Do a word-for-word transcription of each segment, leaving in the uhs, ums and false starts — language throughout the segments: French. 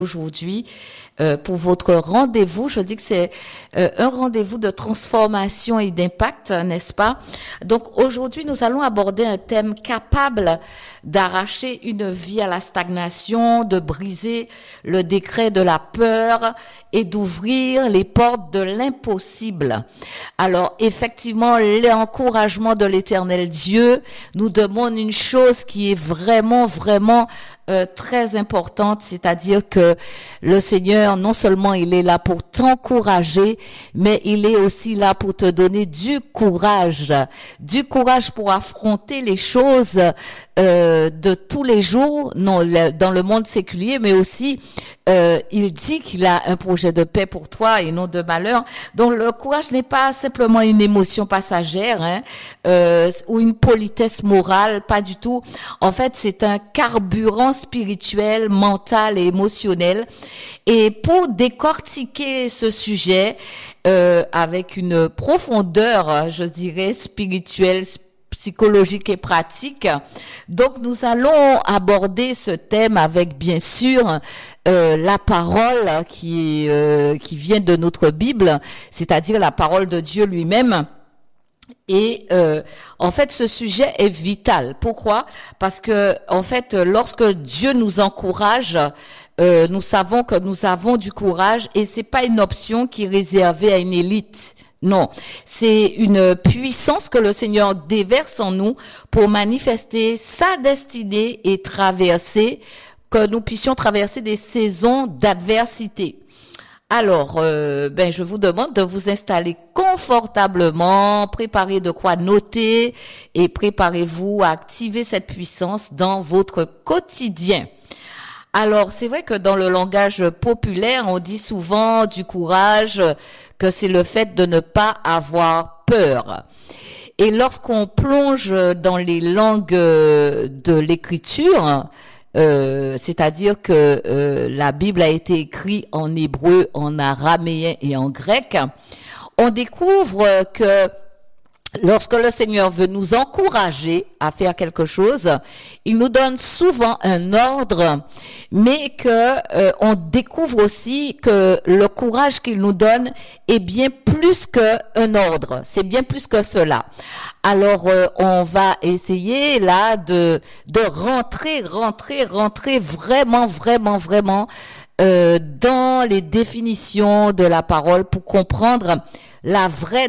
aujourd'hui euh, pour votre rendez-vous. Je dis que c'est euh, un rendez-vous de transformation et d'impact, n'est-ce pas? Donc aujourd'hui, nous allons aborder un thème capable d'arracher une vie à la stagnation, de briser le décret de la peur et d'ouvrir les portes de l'impossible. Alors effectivement, l'encouragement de l'Éternel Dieu nous demande une chose qui est vraiment, vraiment euh, très importante, c'est-à-dire que le Seigneur, non seulement il est là pour t'encourager, mais il est aussi là pour te donner du courage, du courage pour affronter les choses euh, de tous les jours, non, le, dans le monde séculier, mais aussi euh, il dit qu'il a un projet de paix pour toi et non de malheur. Donc le courage n'est pas simplement une émotion passagère, hein, euh, ou une politesse morale, pas du tout. En fait, c'est un carburant spirituel, mental et émotionnel. Et pour décortiquer ce sujet euh, avec une profondeur, je dirais, spirituelle, psychologique et pratique, donc nous allons aborder ce thème avec bien sûr euh, la parole qui euh, qui vient de notre Bible, c'est-à-dire la parole de Dieu lui-même. Et euh, en fait, ce sujet est vital. Pourquoi? Parce que en fait, lorsque Dieu nous encourage, euh, nous savons que nous avons du courage et c'est pas une option qui est réservée à une élite. Non, c'est une puissance que le Seigneur déverse en nous pour manifester sa destinée et traverser, que nous puissions traverser des saisons d'adversité. Alors, euh, ben, je vous demande de vous installer confortablement, préparez de quoi noter et préparez-vous à activer cette puissance dans votre quotidien. Alors, c'est vrai que dans le langage populaire, on dit souvent du courage, que c'est le fait de ne pas avoir peur. Et lorsqu'on plonge dans les langues de l'écriture, Euh, c'est-à-dire que euh, la Bible a été écrite en hébreu, en araméen et en grec, on découvre que lorsque le Seigneur veut nous encourager à faire quelque chose, il nous donne souvent un ordre, mais que euh, on découvre aussi que le courage qu'il nous donne est bien plus qu'un ordre, c'est bien plus que cela. Alors euh, on va essayer là de de rentrer, rentrer, rentrer vraiment, vraiment, vraiment euh, dans les définitions de la parole pour comprendre la vraie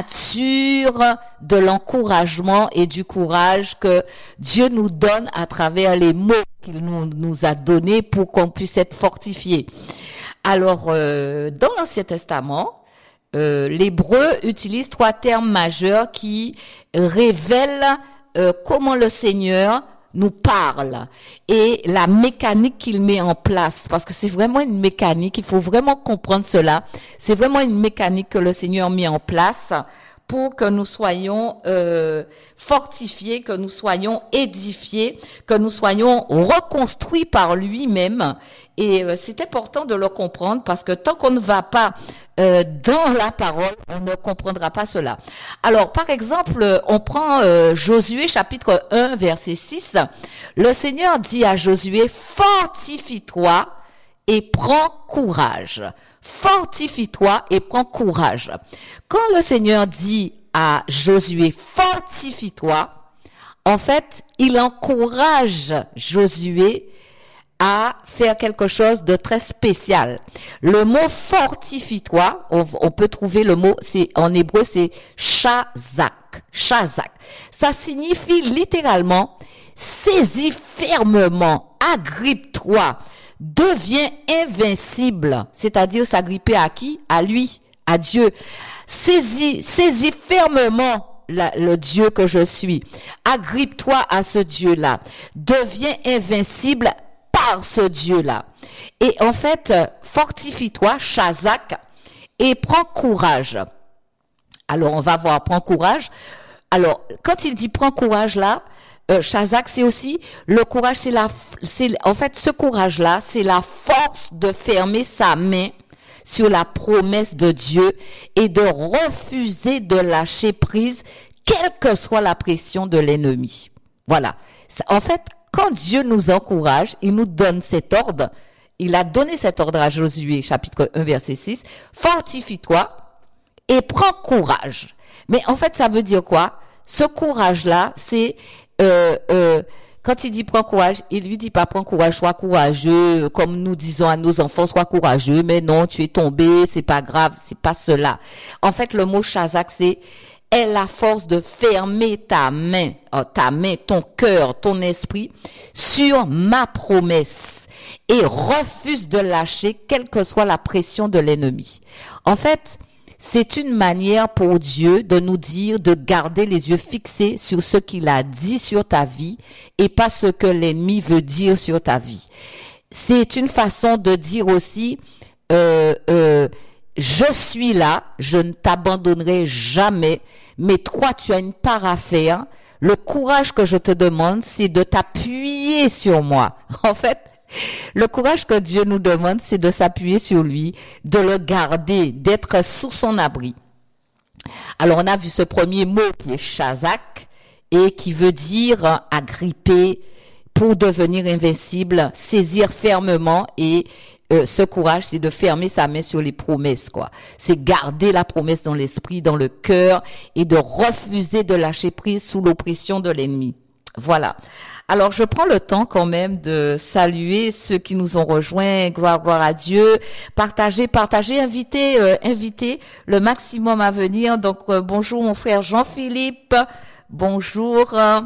nature de l'encouragement et du courage que Dieu nous donne à travers les mots qu'il nous, nous a donnés pour qu'on puisse être fortifiés. Alors, euh, dans l'Ancien Testament, euh, l'hébreu utilise trois termes majeurs qui révèlent euh, comment le Seigneur nous parle et la mécanique qu'il met en place, parce que c'est vraiment une mécanique, il faut vraiment comprendre cela, c'est vraiment une mécanique que le Seigneur met en place pour que nous soyons euh, fortifiés, que nous soyons édifiés, que nous soyons reconstruits par lui-même. Et euh, c'est important de le comprendre parce que tant qu'on ne va pas euh, dans la parole, on ne comprendra pas cela. Alors, par exemple, on prend euh, Josué chapitre un, verset six. Le Seigneur dit à Josué, « Fortifie-toi et prends courage. » Fortifie-toi et prends courage. Quand le Seigneur dit à Josué, fortifie-toi, en fait, il encourage Josué à faire quelque chose de très spécial. Le mot fortifie-toi, on, on peut trouver le mot, c'est en hébreu, c'est shazak. Shazak. Ça signifie littéralement saisis fermement, agrippe-toi. Devient invincible, c'est-à-dire s'agripper à qui? À lui, à Dieu. Saisis, saisis fermement la, le Dieu que je suis. Agrippe-toi à ce Dieu-là. Deviens invincible par ce Dieu-là. Et en fait, fortifie-toi, Shazak, et prends courage. Alors, on va voir, prends courage. Alors, quand il dit prends courage là, Euh, Shazak, c'est aussi le courage, c'est la, c'est en fait ce courage-là, c'est la force de fermer sa main sur la promesse de Dieu et de refuser de lâcher prise, quelle que soit la pression de l'ennemi. Voilà. En fait, quand Dieu nous encourage, il nous donne cet ordre il a donné cet ordre à Josué, chapitre un, verset six, fortifie-toi et prends courage. Mais en fait, ça veut dire quoi? Ce courage-là, c'est, euh, euh, quand il dit prends courage, il lui dit pas prends courage, sois courageux, comme nous disons à nos enfants, sois courageux, mais non, tu es tombé, c'est pas grave, c'est pas cela. En fait, le mot Shazak, c'est est la force de fermer ta main, oh, ta main, ton cœur, ton esprit sur ma promesse et refuse de lâcher quelle que soit la pression de l'ennemi. En fait, c'est une manière pour Dieu de nous dire de garder les yeux fixés sur ce qu'il a dit sur ta vie et pas ce que l'ennemi veut dire sur ta vie. C'est une façon de dire aussi, euh, euh, je suis là, je ne t'abandonnerai jamais, mais toi, tu as une part à faire. Le courage que je te demande, c'est de t'appuyer sur moi. En fait, le courage que Dieu nous demande, c'est de s'appuyer sur lui, de le garder, d'être sous son abri. Alors, on a vu ce premier mot qui est Shazak et qui veut dire agripper pour devenir invincible, saisir fermement et Euh, ce courage, c'est de fermer sa main sur les promesses, quoi. C'est garder la promesse dans l'esprit, dans le cœur et de refuser de lâcher prise sous l'oppression de l'ennemi. Voilà. Alors, je prends le temps quand même de saluer ceux qui nous ont rejoints. Gloire, gloire à Dieu. Partagez, partagez, invitez, euh, invitez le maximum à venir. Donc, euh, bonjour mon frère Jean-Philippe. Bonjour. Euh,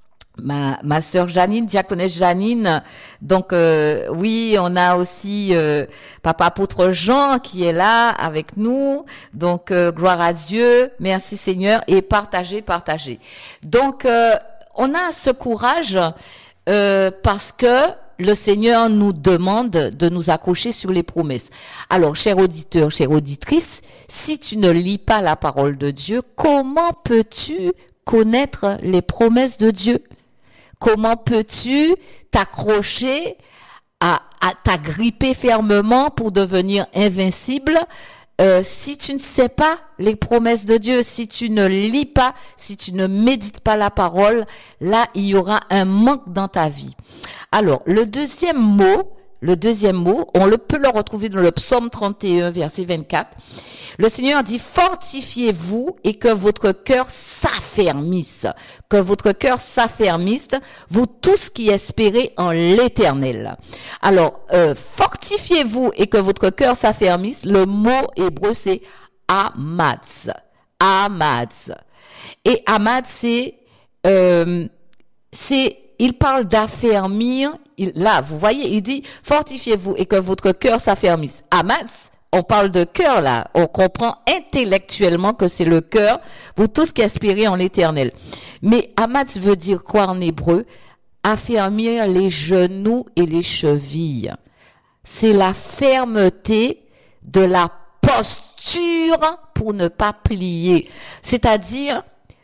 Ma, ma sœur Janine, diaconesse Janine. Donc euh, oui, on a aussi euh, papa apôtre Jean qui est là avec nous. Donc euh, gloire à Dieu, merci Seigneur et partagez, partagez. Donc euh, on a ce courage euh, parce que le Seigneur nous demande de nous accrocher sur les promesses. Alors, chers auditeurs, chères auditrices, si tu ne lis pas la parole de Dieu, comment peux-tu connaître les promesses de Dieu? Comment peux-tu t'accrocher à, à t'agripper fermement pour devenir invincible euh, si tu ne sais pas les promesses de Dieu, si tu ne lis pas, si tu ne médites pas la parole, là, il y aura un manque dans ta vie. Alors, le deuxième mot, le deuxième mot, on le peut le retrouver dans le psaume trente et un, verset vingt-quatre. Le Seigneur dit, fortifiez-vous et que votre cœur s'affermisse, que votre cœur s'affermisse, vous tous qui espérez en l'Éternel. Alors, euh, fortifiez-vous et que votre cœur s'affermisse, le mot hébreu c'est amatz, amatz. Et amatz c'est, euh, c'est, il parle d'affermir. Il, là, vous voyez, il dit, fortifiez-vous et que votre cœur s'affermisse. Amatz, on parle de cœur là, on comprend intellectuellement que c'est le cœur, vous tous qui aspirez en l'Éternel. Mais amatz veut dire quoi en hébreu? Affermir les genoux et les chevilles. C'est la fermeté de la posture pour ne pas plier. C'est-à-dire,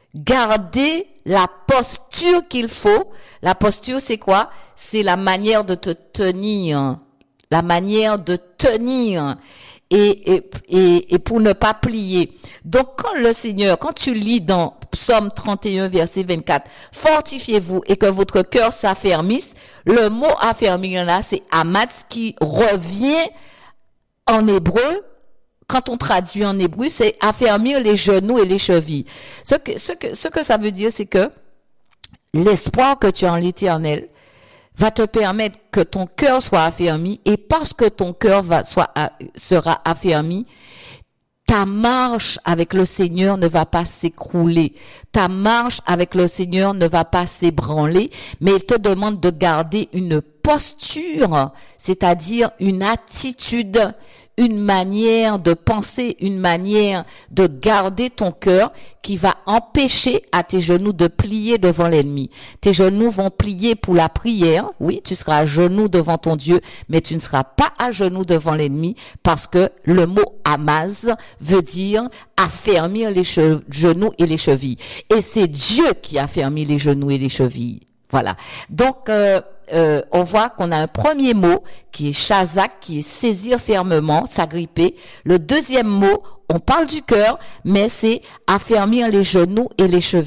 garder la posture qu'il faut. La posture, c'est quoi? C'est la manière de te tenir. La manière de tenir. Et, et, et, et pour ne pas plier. Donc, quand le Seigneur, quand tu lis dans Psaume trente et un, verset vingt-quatre, fortifiez-vous et que votre cœur s'affermisse, le mot affermir là, c'est amatz qui revient en hébreu. Quand on traduit en hébreu, c'est affermir les genoux et les chevilles. Ce que, ce que, ce que ça veut dire, c'est que l'espoir que tu as en l'Éternel va te permettre que ton cœur soit affermi, et parce que ton cœur va, soit, sera affermi, ta marche avec le Seigneur ne va pas s'écrouler. Ta marche avec le Seigneur ne va pas s'ébranler, mais il te demande de garder une posture, c'est-à-dire une attitude, une manière de penser, une manière de garder ton cœur qui va empêcher à tes genoux de plier devant l'ennemi. Tes genoux vont plier pour la prière. Oui, tu seras à genoux devant ton Dieu, mais tu ne seras pas à genoux devant l'ennemi parce que le mot amaz veut dire affermir les che- genoux et les chevilles. Et c'est Dieu qui affermit les genoux et les chevilles. Voilà. Donc, euh, euh, on voit qu'on a un premier mot qui est shazak, qui est saisir fermement, s'agripper. Le deuxième mot, on parle du cœur, mais c'est affermir les genoux et les chevilles.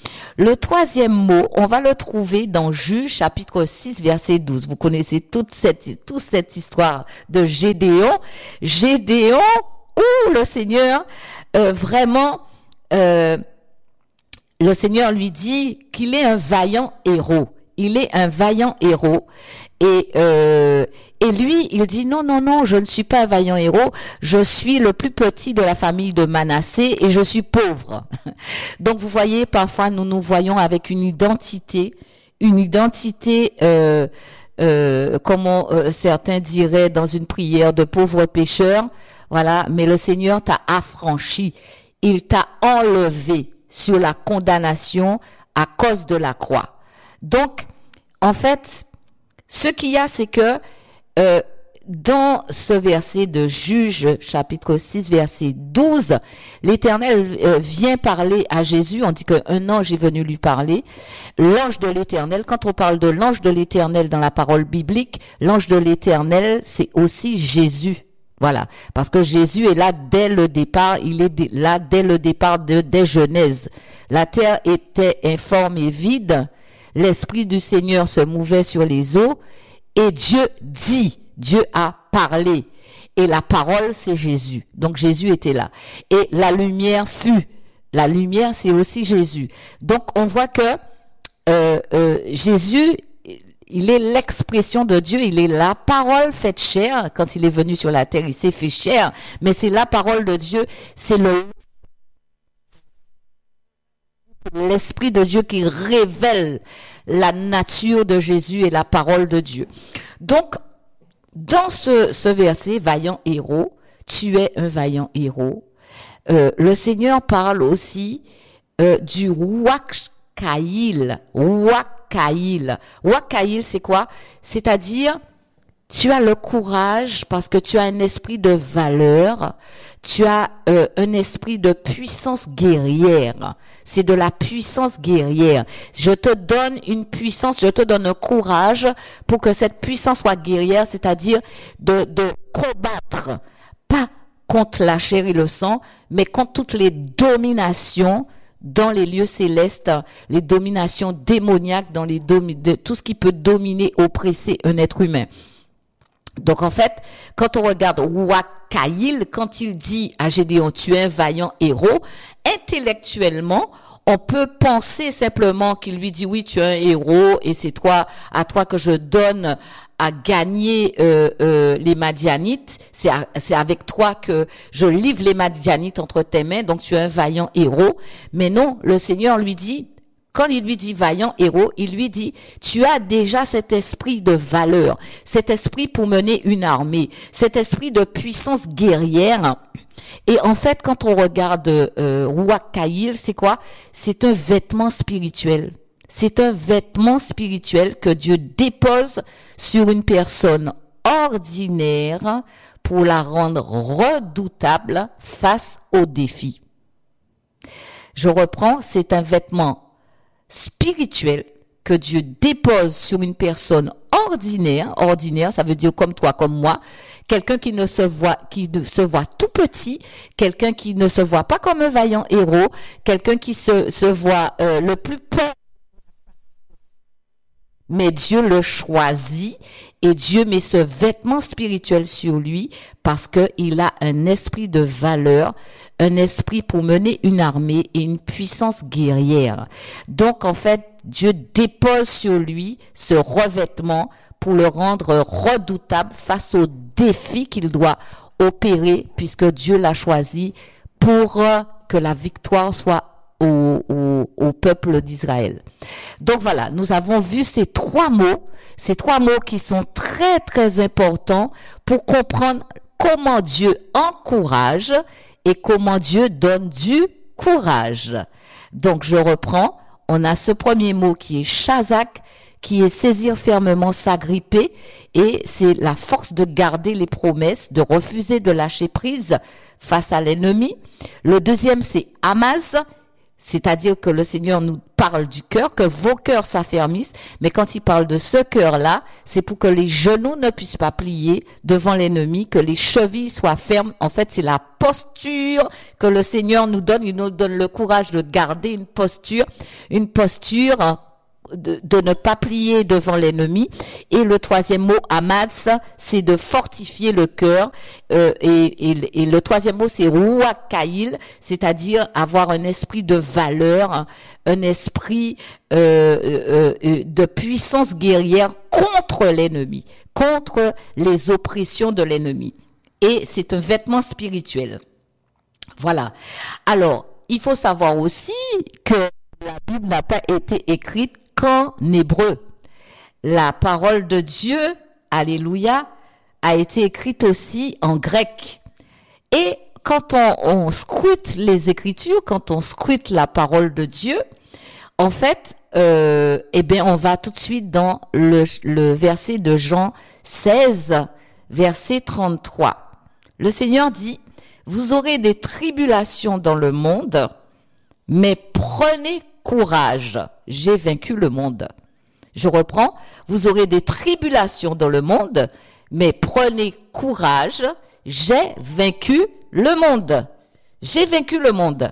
Le troisième mot, on va le trouver dans Juge chapitre six verset douze. Vous connaissez toute cette, toute cette histoire de Gédéon. Gédéon, où le Seigneur, euh, vraiment, euh, le Seigneur lui dit qu'il est un vaillant héros. Il est un vaillant héros. Et, euh, et lui, il dit non, non, non, je ne suis pas un vaillant héros. Je suis le plus petit de la famille de Manassé et je suis pauvre. Donc, vous voyez, parfois, nous nous voyons avec une identité, une identité, euh, euh, comment euh, certains diraient dans une prière de pauvre pécheur. Voilà. Mais le Seigneur t'a affranchi. Il t'a enlevé sur la condamnation à cause de la croix. Donc, en fait, ce qu'il y a, c'est que euh, dans ce verset de Juge, chapitre six, verset douze, l'Éternel euh, vient parler à Jésus. On dit qu'un ange est venu lui parler. L'ange de l'Éternel, quand on parle de l'ange de l'Éternel dans la parole biblique, l'ange de l'Éternel, c'est aussi Jésus. Voilà, parce que Jésus est là dès le départ, il est là dès le départ de, des Genèse. La terre était informe et vide. L'Esprit du Seigneur se mouvait sur les eaux et Dieu dit, Dieu a parlé. Et la parole, c'est Jésus. Donc Jésus était là. Et la lumière fut. La lumière, c'est aussi Jésus. Donc on voit que euh, euh, Jésus, il est l'expression de Dieu. Il est la parole faite chair. Quand il est venu sur la terre, il s'est fait chair. Mais c'est la parole de Dieu. C'est le l'Esprit de Dieu qui révèle la nature de Jésus et la parole de Dieu. Donc, dans ce, ce verset, vaillant héros, tu es un vaillant héros. Euh, le Seigneur parle aussi euh, du Wakaïl. Wakaïl. Wakaïl, c'est quoi? C'est-à-dire, tu as le courage parce que tu as un esprit de valeur. Tu as euh, un esprit de puissance guerrière. C'est de la puissance guerrière. Je te donne une puissance, je te donne un courage pour que cette puissance soit guerrière, c'est-à-dire de, de combattre, pas contre la chair et le sang, mais contre toutes les dominations dans les lieux célestes, les dominations démoniaques, dans les domi- de, tout ce qui peut dominer, oppresser un être humain. Donc en fait, quand on regarde Wakaïl, quand il dit à Gédéon, tu es un vaillant héros, intellectuellement, on peut penser simplement qu'il lui dit oui, tu es un héros et c'est toi, à toi que je donne à gagner euh, euh, les Madianites. C'est, à, c'est avec toi que je livre les Madianites entre tes mains, donc tu es un vaillant héros. Mais non, le Seigneur lui dit, quand il lui dit vaillant héros, il lui dit, tu as déjà cet esprit de valeur, cet esprit pour mener une armée, cet esprit de puissance guerrière. Et en fait, quand on regarde euh, Wakaïl, c'est quoi? C'est un vêtement spirituel. C'est un vêtement spirituel que Dieu dépose sur une personne ordinaire pour la rendre redoutable face aux défis. Je reprends, c'est un vêtement spirituel que Dieu dépose sur une personne ordinaire. Ordinaire, ça veut dire comme toi, comme moi. Quelqu'un qui ne se voit, qui ne se voit tout petit, quelqu'un qui ne se voit pas comme un vaillant héros, quelqu'un qui se, se voit euh, le plus pauvre. Mais Dieu le choisit et Dieu met ce vêtement spirituel sur lui parce que il a un esprit de valeur, un esprit pour mener une armée et une puissance guerrière. Donc en fait, Dieu dépose sur lui ce revêtement pour le rendre redoutable face aux défis qu'il doit opérer puisque Dieu l'a choisi pour que la victoire soit Au, au, au peuple d'Israël. Donc voilà, nous avons vu ces trois mots, ces trois mots qui sont très très importants pour comprendre comment Dieu encourage et comment Dieu donne du courage. Donc je reprends, on a ce premier mot qui est chazak, qui est saisir fermement, s'agripper, et c'est la force de garder les promesses, de refuser de lâcher prise face à l'ennemi. Le deuxième c'est amaz, C'est-à-dire que le Seigneur nous parle du cœur, que vos cœurs s'affermissent, mais quand il parle de ce cœur-là, c'est pour que les genoux ne puissent pas plier devant l'ennemi, que les chevilles soient fermes. En fait, c'est la posture que le Seigneur nous donne. Il nous donne le courage de garder une posture, une posture hein, de, de ne pas plier devant l'ennemi. Et le troisième mot, Amads, c'est de fortifier le cœur. Euh, et, et, et le troisième mot, c'est Ruach Kail, c'est-à-dire avoir un esprit de valeur, un esprit euh, euh, euh, de puissance guerrière contre l'ennemi, contre les oppressions de l'ennemi. Et c'est un vêtement spirituel. Voilà. Alors, il faut savoir aussi que la Bible n'a pas été écrite qu'en hébreu. La parole de Dieu, alléluia, a été écrite aussi en grec. Et quand on, on scrute les Écritures, quand on scrute la parole de Dieu, en fait, euh, eh bien, on va tout de suite dans le, le verset de Jean seize, verset trente-trois. Le Seigneur dit, vous aurez des tribulations dans le monde, mais prenez courage, j'ai vaincu le monde. Je reprends, vous aurez des tribulations dans le monde, mais prenez courage, j'ai vaincu le monde. J'ai vaincu le monde.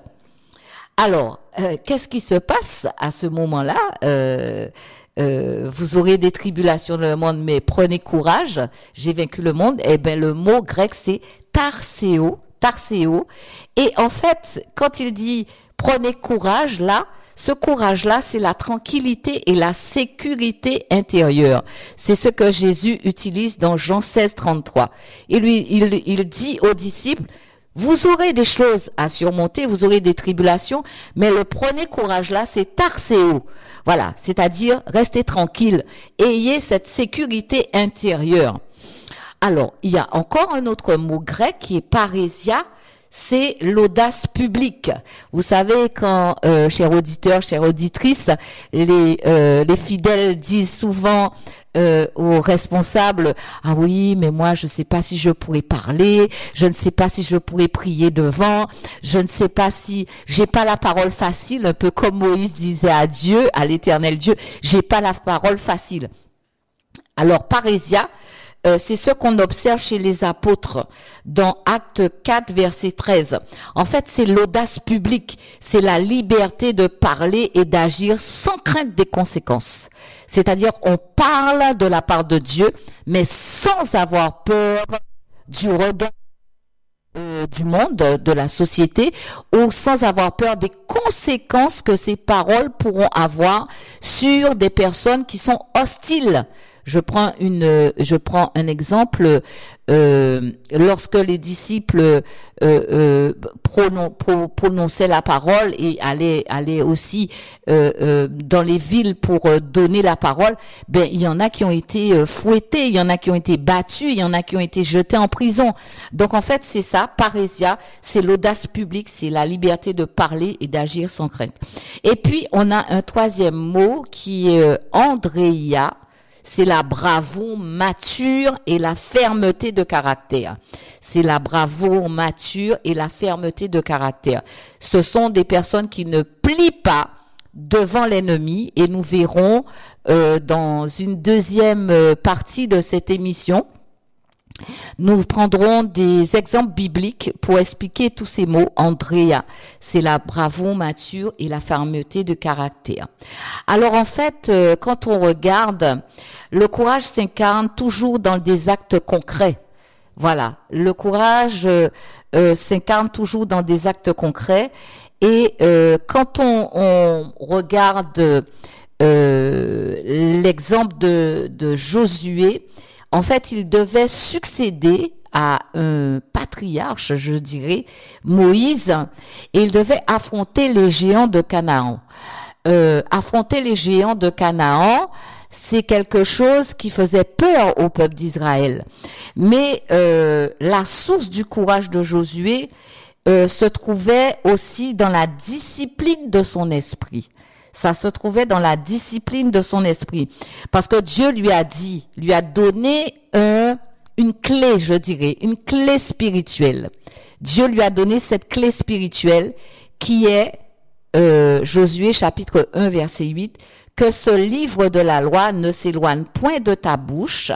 Alors, euh, qu'est-ce qui se passe à ce moment-là? euh, euh, Vous aurez des tribulations dans le monde, mais prenez courage, j'ai vaincu le monde. Eh bien, le mot grec, c'est tarseo, tarseo. Et en fait, quand il dit prenez courage, là, ce courage-là, c'est la tranquillité et la sécurité intérieure. C'est ce que Jésus utilise dans Jean seize, trente-trois. Il lui, il, il dit aux disciples, vous aurez des choses à surmonter, vous aurez des tribulations, mais le prenez courage-là, c'est tarseo. Voilà, c'est-à-dire restez tranquille, ayez cette sécurité intérieure. Alors, il y a encore un autre mot grec qui est parésia, c'est l'audace publique. Vous savez, quand, euh, chers auditeurs, chères auditrices, les, euh, les fidèles disent souvent euh, aux responsables, ah oui, mais moi, je ne sais pas si je pourrais parler, je ne sais pas si je pourrais prier devant, je ne sais pas si j'ai pas la parole facile, un peu comme Moïse disait à Dieu, à l'Éternel Dieu, j'ai pas la parole facile. Alors, parésia, Euh, c'est ce qu'on observe chez les apôtres dans Acte quatre, verset treize. En fait, c'est l'audace publique, c'est la liberté de parler et d'agir sans crainte des conséquences. C'est-à-dire, on parle de la part de Dieu, mais sans avoir peur du regard euh, du monde, de la société, ou sans avoir peur des conséquences que ces paroles pourront avoir sur des personnes qui sont hostiles. Je prends une, je prends un exemple. Euh, lorsque les disciples euh, euh, pronon, pro, prononçaient la parole et allaient, allaient aussi euh, euh, dans les villes pour euh, donner la parole, ben il y en a qui ont été euh, fouettés, il y en a qui ont été battus, il y en a qui ont été jetés en prison. Donc en fait c'est ça, parésia, c'est l'audace publique, c'est la liberté de parler et d'agir sans crainte. Et puis on a un troisième mot qui est euh, andréia. C'est la bravoure mature et la fermeté de caractère. C'est la bravoure mature et la fermeté de caractère. Ce sont des personnes qui ne plient pas devant l'ennemi et nous verrons euh, dans une deuxième partie de cette émission. Nous prendrons des exemples bibliques pour expliquer tous ces mots. Andréa, c'est la bravoure mature et la fermeté de caractère. Alors en fait, euh, quand on regarde, le courage s'incarne toujours dans des actes concrets. Voilà, le courage euh, euh, s'incarne toujours dans des actes concrets. Et euh, quand on, on regarde euh, l'exemple de, de Josué, en fait, il devait succéder à un patriarche, je dirais, Moïse, et il devait affronter les géants de Canaan. Euh, affronter les géants de Canaan, c'est quelque chose qui faisait peur au peuple d'Israël. Mais euh, la source du courage de Josué euh, se trouvait aussi dans la discipline de son esprit. Ça se trouvait dans la discipline de son esprit. Parce que Dieu lui a dit, lui a donné un, une clé, je dirais, une clé spirituelle. Dieu lui a donné cette clé spirituelle qui est euh, Josué chapitre un verset huit, que ce livre de la loi ne s'éloigne point de ta bouche,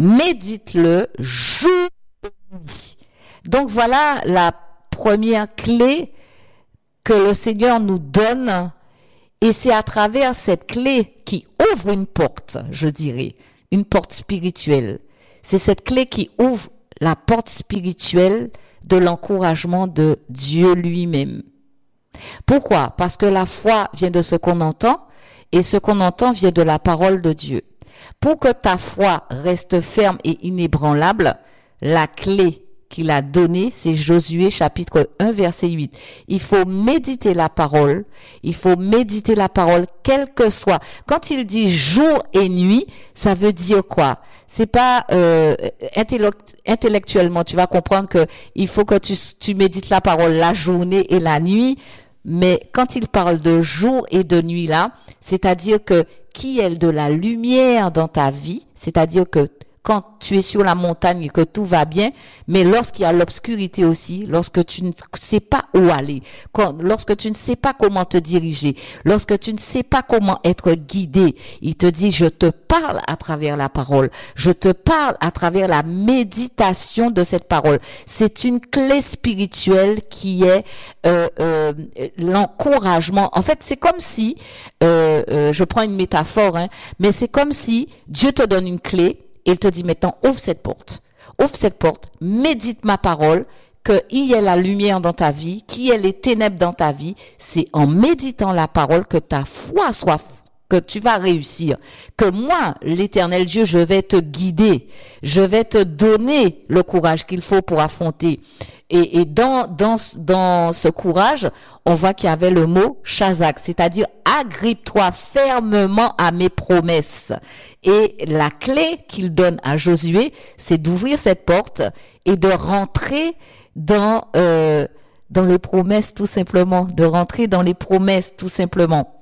médite-le jour et nuit. Donc voilà la première clé que le Seigneur nous donne, et c'est à travers cette clé qui ouvre une porte, je dirais, une porte spirituelle. C'est cette clé qui ouvre la porte spirituelle de l'encouragement de Dieu lui-même. Pourquoi? Parce que la foi vient de ce qu'on entend, et ce qu'on entend vient de la parole de Dieu. Pour que ta foi reste ferme et inébranlable, la clé qu'il a donnée, c'est Josué chapitre un verset huit. Il faut méditer la parole, il faut méditer la parole quel que soit. Quand il dit jour et nuit, ça veut dire quoi? C'est pas euh, intellectuellement, tu vas comprendre que il faut que tu, tu médites la parole la journée et la nuit. Mais quand il parle de jour et de nuit là, c'est-à-dire que qui est de la lumière dans ta vie, c'est-à-dire que quand tu es sur la montagne et que tout va bien, mais lorsqu'il y a l'obscurité aussi, lorsque tu ne sais pas où aller, quand, lorsque tu ne sais pas comment te diriger, lorsque tu ne sais pas comment être guidé, il te dit, je te parle à travers la parole, je te parle à travers la méditation de cette parole. C'est une clé spirituelle qui est euh, euh, l'encouragement. En fait, c'est comme si, euh, euh, je prends une métaphore, hein, mais c'est comme si Dieu te donne une clé. Il te dit maintenant, ouvre cette porte, ouvre cette porte, médite ma parole, qu'il y ait la lumière dans ta vie, qu'il y ait les ténèbres dans ta vie. C'est en méditant la parole que ta foi soit, que tu vas réussir. Que moi, l'Éternel Dieu, je vais te guider, je vais te donner le courage qu'il faut pour affronter. Et, et dans, dans, dans ce courage, on voit qu'il y avait le mot chazak, c'est-à-dire agrippe-toi fermement à mes promesses. Et la clé qu'il donne à Josué, c'est d'ouvrir cette porte et de rentrer dans, euh, dans les promesses tout simplement, de rentrer dans les promesses tout simplement.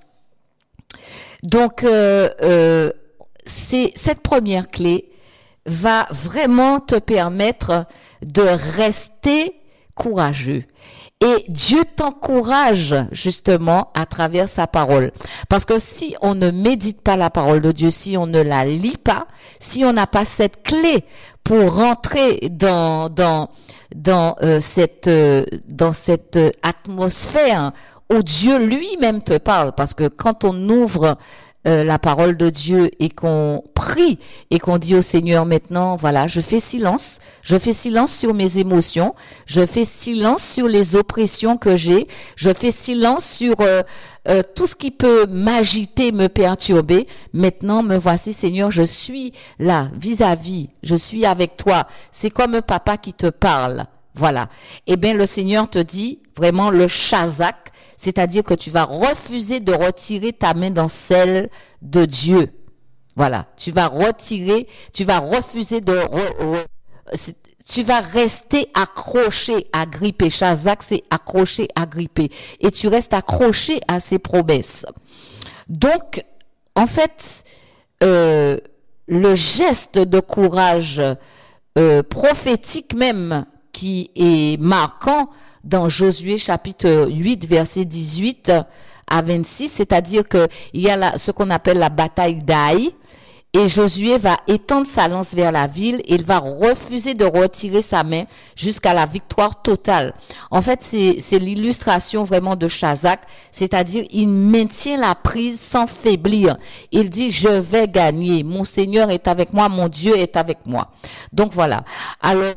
Donc, euh, euh, c'est cette première clé va vraiment te permettre de rester courageux. Et Dieu t'encourage justement à travers sa parole. Parce que si on ne médite pas la parole de Dieu, si on ne la lit pas, si on n'a pas cette clé pour rentrer dans dans dans euh, cette euh, dans cette atmosphère où Dieu lui-même te parle, parce que quand on ouvre Euh, la parole de Dieu et qu'on prie et qu'on dit au Seigneur maintenant, voilà, je fais silence, je fais silence sur mes émotions, je fais silence sur les oppressions que j'ai, je fais silence sur euh, euh, tout ce qui peut m'agiter, me perturber. Maintenant, me voici Seigneur, je suis là, vis-à-vis, je suis avec toi. C'est comme un papa qui te parle. Voilà. Eh bien, le Seigneur te dit vraiment le chazak, c'est-à-dire que tu vas refuser de retirer ta main dans celle de Dieu. Voilà. Tu vas retirer, tu vas refuser de, re, re, tu vas rester accroché, agrippé. Chazak, c'est accroché, agrippé. Et tu restes accroché à ses promesses. Donc, en fait, euh, le geste de courage euh, prophétique même qui est marquant dans Josué chapitre huit verset dix-huit à vingt-six, c'est-à-dire que il y a la, ce qu'on appelle la bataille d'Aï, et Josué va étendre sa lance vers la ville et il va refuser de retirer sa main jusqu'à la victoire totale. En fait, c'est, c'est l'illustration vraiment de Chazak, c'est-à-dire il maintient la prise sans faiblir. Il dit, je vais gagner, mon Seigneur est avec moi, mon Dieu est avec moi. Donc voilà. Alors,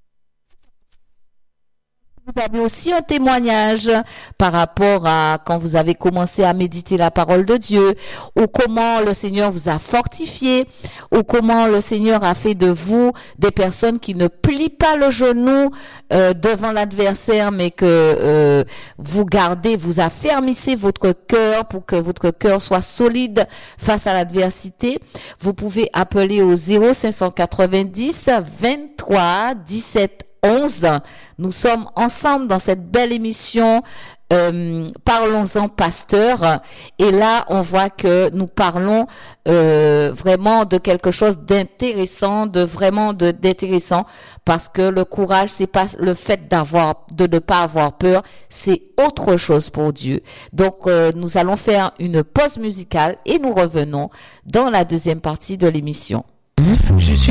vous avez aussi un témoignage par rapport à quand vous avez commencé à méditer la parole de Dieu, ou comment le Seigneur vous a fortifié, ou comment le Seigneur a fait de vous des personnes qui ne plient pas le genou euh, devant l'adversaire, mais que euh, vous gardez, vous affermissez votre cœur pour que votre cœur soit solide face à l'adversité. Vous pouvez appeler au zéro cinq cent quatre-vingt-dix vingt-trois dix-sept onze. Nous sommes ensemble dans cette belle émission euh, Parlons-en pasteur, et là on voit que nous parlons euh, vraiment de quelque chose d'intéressant, de vraiment de d'intéressant, parce que le courage, c'est pas le fait d'avoir de ne pas avoir peur, c'est autre chose pour Dieu. Donc euh, nous allons faire une pause musicale et nous revenons dans la deuxième partie de l'émission. Je suis